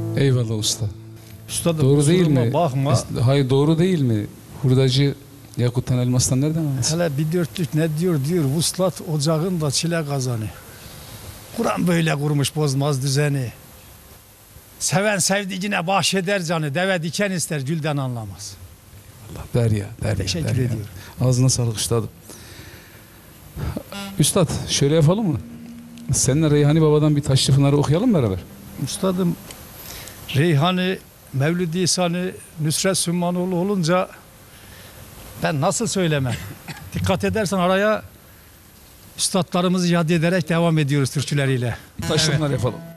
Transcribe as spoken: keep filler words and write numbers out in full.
Eyvallah usta. Üstadım Doğru değil mi? bakma. Hayır, doğru değil mi? Hurdacı Yakut'tan Elmas'tan nereden anlasın? Hele bir dörtlük ne diyor diyor. Vuslat ocağında çile kazanı. Kur'an böyle kurmuş bozmaz düzeni. Seven sevdiğine bahşeder canı. Deve diken ister gülden anlamaz. Allah der ya. Der Teşekkür ya, der ediyorum. Ya. Ağzına sağlık üstadım. Üstad şöyle yapalım mı? Seninle Reyhani Baba'dan bir Taşlı Pınar'ı okuyalım beraber. Üstadım Reyhani, Mevlid-i İsa'nı Nusret Sümmanoğlu olunca ben nasıl söylemem? Dikkat edersen araya üstadlarımızı yad ederek devam ediyoruz türküleriyle. Taşlı Pınar yapalım.